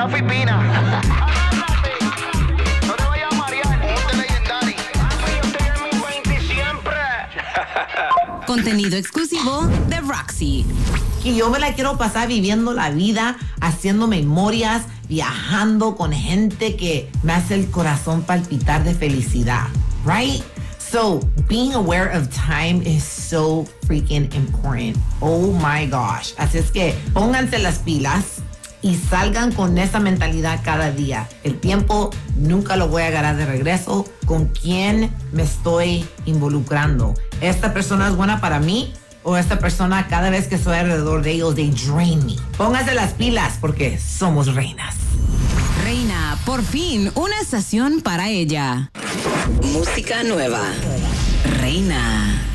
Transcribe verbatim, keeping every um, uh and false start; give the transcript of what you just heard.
la Filipina. No te vayas a marear. Ponte legendario. Yo estoy en mis veinte siempre. Contenido exclusivo de Roxy. Y yo me la quiero pasar viviendo la vida, haciendo memorias, viajando con gente que me hace el corazón palpitar de felicidad, right? So, being aware of time is so freaking important. Oh my gosh. Así es que pónganse las pilas y salgan con esa mentalidad cada día. El tiempo nunca lo voy a agarrar de regreso. ¿Con quién me estoy involucrando? ¿Esta persona es buena para mí? ¿O esta persona, cada vez que estoy alrededor de ellos, they drain me? Pónganse las pilas porque somos reinas. Reina, por fin, una estación para ella. Música nueva. Reina.